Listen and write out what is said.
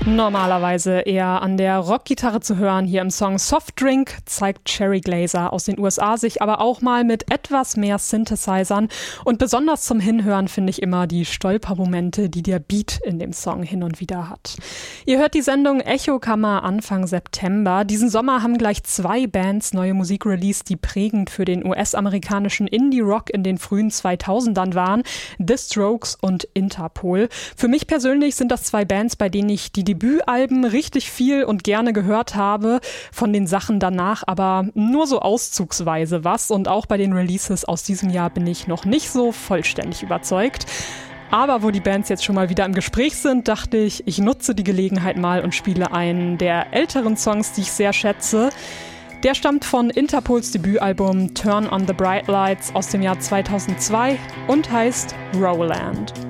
Normalerweise eher an der Rockgitarre zu hören, hier im Song Soft Drink zeigt Cherry Glazerr aus den USA sich aber auch mal mit etwas mehr Synthesizern und besonders zum Hinhören finde ich immer die Stolpermomente, die der Beat in dem Song hin und wieder hat. Ihr hört die Sendung Echokammer Anfang September. Diesen Sommer haben gleich 2 Bands neue Musik released, die prägend für den US-amerikanischen Indie-Rock in den frühen 2000ern waren, The Strokes und Interpol. Für mich persönlich sind das 2 Bands, bei denen ich die Debütalben richtig viel und gerne gehört habe, von den Sachen danach aber nur so auszugsweise was und auch bei den Releases aus diesem Jahr bin ich noch nicht so vollständig überzeugt. Aber wo die Bands jetzt schon mal wieder im Gespräch sind, dachte ich, ich nutze die Gelegenheit mal und spiele einen der älteren Songs, die ich sehr schätze. Der stammt von Interpols Debütalbum Turn on the Bright Lights aus dem Jahr 2002 und heißt Rowland.